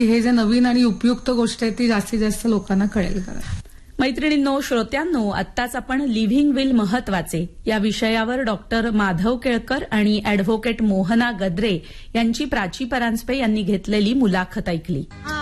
हे जे नवीन आणि उपयुक्त गोष्ट आहे ती जास्तीत जास्त लोकांना कळेल. मैत्रिणींनो, श्रोत्यांनो, आत्ताच आपण लिव्हिंग विल महत्वाचे या विषयावर डॉक्टर माधव केळकर आणि अॅडव्होकेट मोहना गद्रे यांची प्राची परांजपे यांनी घेतलेली मुलाखत ऐकली.